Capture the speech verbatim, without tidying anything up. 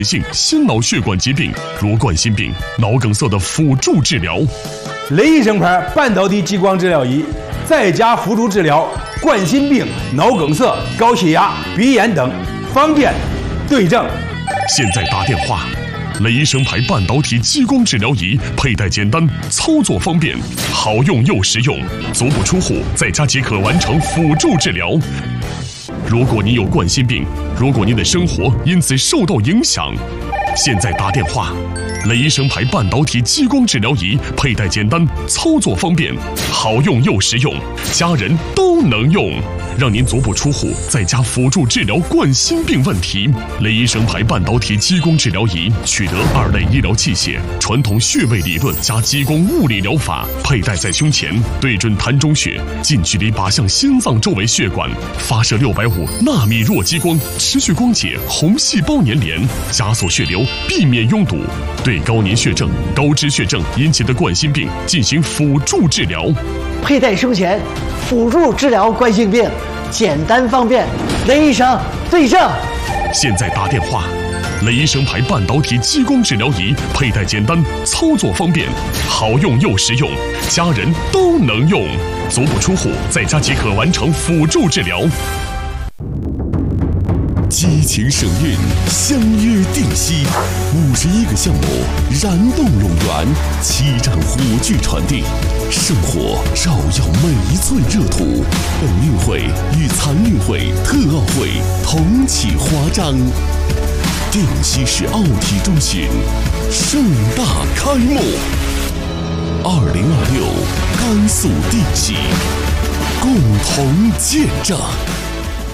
性心脑血管疾病，如冠心病、脑梗塞的辅助治疗。 雷医生牌半导体激光治疗仪，在家辅助治疗冠心病、脑梗塞、高血压、鼻炎等，方便对症。 现在打电话。雷医生牌半导体激光治疗仪，佩戴简单，操作方便，好用又实用，足不出户，在家即可完成辅助治疗。如果你有冠心病，如果您的生活因此受到影响，现在打电话。雷医生牌半导体激光治疗仪，佩戴简单，操作方便，好用又实用，家人都能用，让您足不出户，在家辅助治疗冠心病问题。雷医生牌半导体激光治疗仪取得二类医疗器械，传统穴位理论加激光物理疗法，佩戴在胸前，对准膻中穴，近距离靶向心脏周围血管，发射六百五纳米弱激光，持续光解红细胞粘连，加速血流，避免拥堵。对高粘血症、高脂血症引起的冠心病进行辅助治疗。 佩戴胸前，辅助治疗冠心病，简单方便。雷医生对症。 现在打电话。雷医生牌半导体激光治疗仪，佩戴简单，操作方便，好用又实用，家人都能用，足不出户，在家即可完成辅助治疗。 激情省运，相约定西，五十一个项目燃动陇园，七盏火炬传递，圣火照耀每一寸热土。本运会与残运会、特奥会同启华章，定西市奥体中心盛大开幕。二零二六，甘肃定西，共同见证。